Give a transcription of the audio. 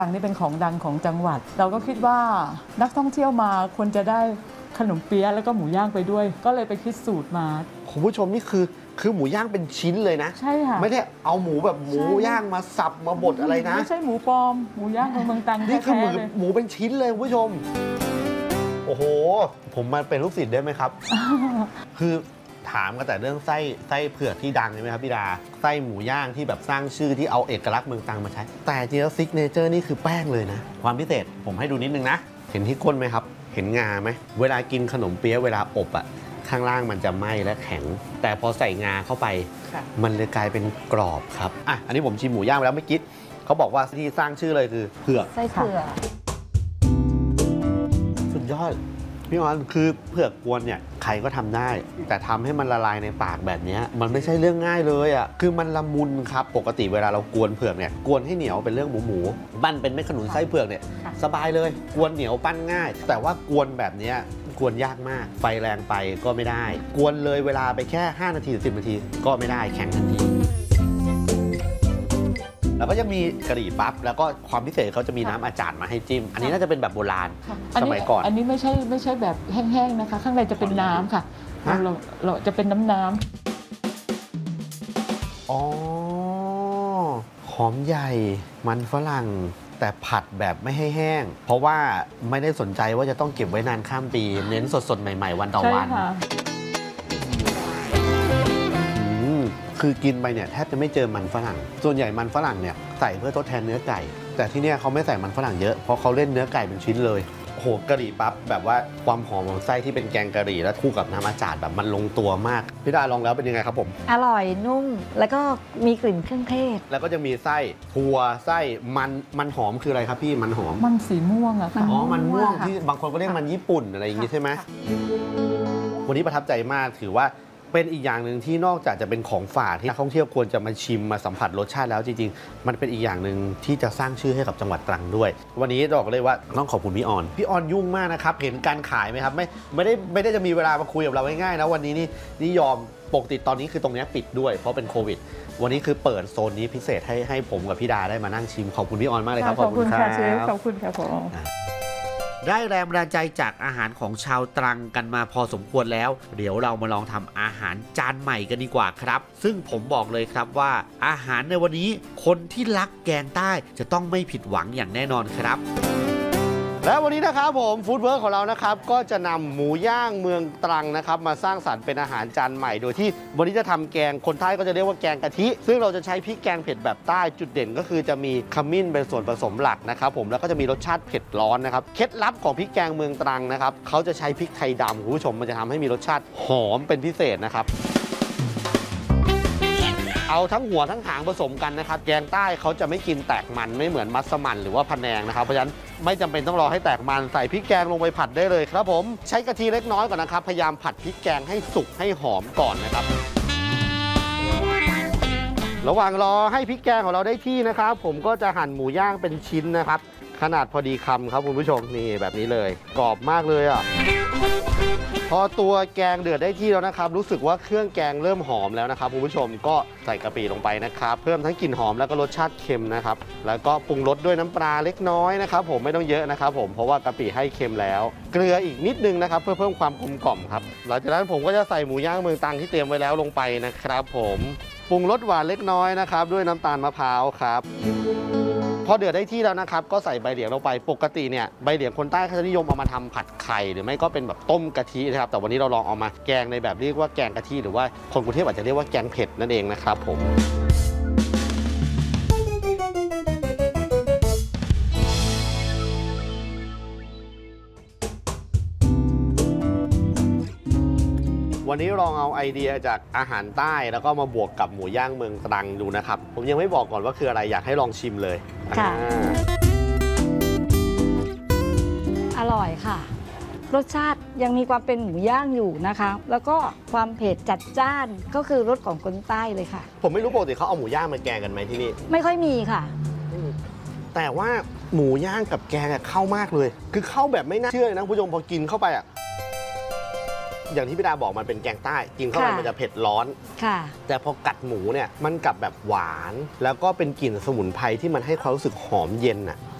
อันนี้เป็นของดังของจังหวัดเราก็คิดว่านักท่องเที่ยวมาควรจะได้ขนมเปี๊ยะแล้วก็หมูย่างไปด้วยก็เลยไปคิดสูตรมาคุณผู้ชมนี่คือหมูย่างเป็นชิ้นเลยนะใช่ค่ะไม่ได้เอาหมูแบบหมูย่างมาสับมาบดอะไรนะไม่ใช่หมูปลอมหมูย่างของเมืองตรังนี่คือเลยหมูเป็นชิ้นเลยคุณผู้ชมโอ้โหผมมาเป็นลูกศิษย์ได้ไหมครับ คือถามกันแต่เรื่องไส้เผือกที่ดังใช่ไหมครับพี่ดาไส้หมูย่างที่แบบสร้างชื่อที่เอาเอกลักษณ์เมืองตรังมาใช้แต่จริงแล้วซิกเนเจอร์นี่คือแป้งเลยนะความพิเศษผมให้ดูนิดนึงนะเห็นที่ก้นไหมครับเห็นงาไหมเวลากินขนมเปี๊ยะเวลาอบอ่ะข้างล่างมันจะไหม้และแข็งแต่พอใส่งาเข้าไปมันเลยกลายเป็นกรอบครับอ่ะอันนี้ผมชิมหมูย่างไปแล้วไม่คิดเขาบอกว่าที่สร้างชื่อเลยคือเผือกไส้เผือกสุดยอดพี่ออนคือเผือกกวนเนี่ยใครก็ทำได้แต่ทำให้มันละลายในปากแบบนี้มันไม่ใช่เรื่องง่ายเลยอ่ะคือมันละมุนครับปกติเวลาเรากวนเผือกเนี่ยกวนให้เหนียวเป็นเรื่องหมูปั้นเป็นเม็ดขนุนไส้เผือกเนี่ยสบายเลยกวนเหนียวปั้นง่ายแต่ว่ากวนแบบนี้กวนยากมากไฟแรงไปก็ไม่ได้กวนเลยเวลาไปแค่5นาทีหรือ10นาทีก็ไม่ได้แข็งทันทีแล้วก็จะมีกะหรี่ปั๊บแล้วก็ความพิเศษเขาจะมีน้ำอาจารย์มาให้จิ้มอันนี้น่าจะเป็นแบบโบราณสมัยก่อนอันนี้ไม่ใช่แบบแห้งๆนะคะข้างในจะเป็นน้ำค่ะเราจะเป็นน้ำอ๋อหอมใหญ่มันฝรั่งแต่ผัดแบบไม่ให้แห้งเพราะว่าไม่ได้สนใจว่าจะต้องเก็บไว้นานข้ามปีเน้นสดๆใหม่ๆวันต่อวันคือกินไปเนี่ยแทบจะไม่เจอมันฝรั่งส่วนใหญ่มันฝรั่งเนี่ยใส่เพื่อทดแทนเนื้อไก่แต่ที่เนี่ยเขาไม่ใส่มันฝรั่งเยอะเพราะเขาเล่นเนื้อไก่เป็นชิ้นเลยโอ้โหกะหรี่ปั๊บแบบว่าความหอมของไส้ที่เป็นแกงกะหรี่แล้วคู่กับน้ำอาจารย์แบบมันลงตัวมากพี่ดาลองแล้วเป็นยังไงครับผมอร่อยนุ่มแล้วก็มีกลิ่นเครื่องเทศแล้วก็จะมีไส้ถั่วไส้มันหอมคืออะไรครับพี่มันหอมมันสีม่วงอะค่ะอ๋อมันม่วงที่บางคนก็เรียกมันญี่ปุ่นอะไรอย่างงี้ใช่ไหมวันนี้ประทับใจมากถือว่าเป็นอีกอย่างหนึ่งที่นอกจากจะเป็นของฝากที่นักท่องเที่ยวควรจะมาชิมมาสัมผัสรสชาติแล้วจริงๆมันเป็นอีกอย่างหนึ่งที่จะสร้างชื่อให้กับจังหวัดตรังด้วยวันนี้บอกเลยว่าต้องขอบคุณพี่ออนยุ่งมากนะครับเห็นการขายไหมครับไม่ได้จะมีเวลามาคุยกับเราง่ายๆนะวันนี้นี่ยอมปกติตอนนี้คือตรงนี้ปิดด้วยเพราะเป็นโควิดวันนี้คือเปิดโซนนี้พิเศษให้ผมกับพี่ดาได้มานั่งชิมขอบคุณพี่ออนมากเลยครับขอบคุณค่ะเชฟขอบคุณค่ะผมได้แรงบันดาลใจจากอาหารของชาวตรังกันมาพอสมควรแล้วเดี๋ยวเรามาลองทำอาหารจานใหม่กันดีกว่าครับซึ่งผมบอกเลยครับว่าอาหารในวันนี้คนที่รักแกงใต้จะต้องไม่ผิดหวังอย่างแน่นอนครับและวันนี้นะครับผมฟู้ดเวิร์คของเรานะครับก็จะนำหมูย่างเมืองตรังนะครับมาสร้างสรรค์เป็นอาหารจานใหม่โดยที่วันนี้จะทำแกงคนใต้ก็จะเรียกว่าแกงกะทิซึ่งเราจะใช้พริกแกงเผ็ดแบบใต้จุดเด่นก็คือจะมีขมิ้นเป็นส่วนผสมหลักนะครับผมแล้วก็จะมีรสชาติเผ็ดร้อนนะครับเคล็ดลับของพริกแกงเมืองตรังนะครับเขาจะใช้พริกไทยดำคุณผู้ชมมันจะทำให้มีรสชาติหอมเป็นพิเศษนะครับเอาทั้งหัวทั้งหางผสมกันนะครับแกงใต้เขาจะไม่กินแตกมันไม่เหมือนมัสมั่นหรือว่าพะแนงนะครับเพราะฉะนั้นไม่จำเป็นต้องรอให้แตกมันใส่พริกแกงลงไปผัดได้เลยครับผมใช้กะทิเล็กน้อยก่อนนะครับพยายามผัดพริกแกงให้สุกให้หอมก่อนนะครับระหว่างรอให้พริกแกงของเราได้ที่นะครับผมก็จะหั่นหมูย่างเป็นชิ้นนะครับขนาดพอดีคำครับคุณผู้ชมนี่แบบนี้เลยกรอบมากเลยอ่ะพอตัวแกงเดือดได้ที่แล้วนะครับรู้สึกว่าเครื่องแกงเริ่มหอมแล้วนะครับคุณผู้ชมก็ใส่กะปิลงไปนะครับเพิ่มทั้งกลิ่นหอมแล้วก็รสชาติเค็มนะครับแล้วก็ปรุงรสด้วยน้ำปลาเล็กน้อยนะครับผมไม่ต้องเยอะนะครับผมเพราะว่ากะปิให้เค็มแล้วเกลืออีกนิดนึงนะครับเพื่อเพิ่มความกลมกล่อมครับหลังจากนั้นผมก็จะใส่หมูย่างเมืองตรังที่เตรียมไว้แล้วลงไปนะครับผมปรุงรสหวานเล็กน้อยนะครับด้วยน้ำตาลมะพร้าวครับพอเดือดได้ที่แล้วนะครับก็ใส่ใบเหลียงลงไปปกติเนี่ยใบเหลียงคนใต้เขาจะนิยมเอามาทำผัดไข่หรือไม่ก็เป็นแบบต้มกะทินะครับแต่วันนี้เราลองเอามาแกงในแบบเรียกว่าแกงกะทิหรือว่าคนกรุงเทพอาจจะเรียกว่าแกงเผ็ดนั่นเองนะครับผมวันนี้ลองเอาไอเดียจากอาหารใต้แล้วก็มาบวกกับหมูย่างเมืองตรังดูนะครับผมยังไม่บอกก่อนว่าคืออะไรอยากให้ลองชิมเลยค่ะอร่อยค่ะรสชาติยังมีความเป็นหมูย่างอยู่นะคะแล้วก็ความเผ็ดจัดจ้านก็คือรสของคนใต้เลยค่ะผมไม่รู้ปกติเขาเอาหมูย่างมาแกงกันไหมที่นี่ไม่ค่อยมีค่ะแต่ว่าหมูย่างกับแกงเข้ามากเลยคือเข้าแบบไม่น่าเชื่อเลยนะผู้ชมพอกินเข้าไปอ่ะอย่างที่พี่ดาบอกมันเป็นแกงใต้กินเข้าไปมันจะเผ็ดร้อนค่ะแต่พอกัดหมูเนี่ยมันกลับแบบหวานแล้วก็เป็นกลิ่นสมุนไพรที่มันให้ความรู้สึกหอมเย็นอ่ะ